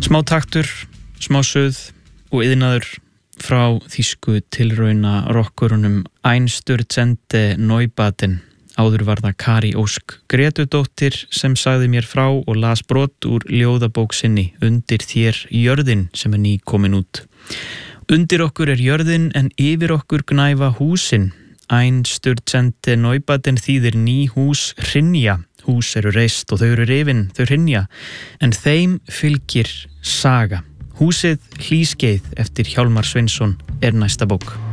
Smá taktur, smá suð og iðnaður frá þýsku tilrauna rokkurunum Einstürzende Neubauten. Áður var það Kari Ósk Gretudóttir sem sagði mér frá og las brot úr ljóðabók sinni Undir þér jörðin sem ný komin út. Undir okkur jörðin en yfir okkur gnæfa húsin. Einstürzende Neubauten þýðir ný hús hrynja. Hús reist og þau rifin, þau hrynja. En þeim fylgir saga. Húsið Hlýskeið eftir Hjálmar Sveinsson næsta bók.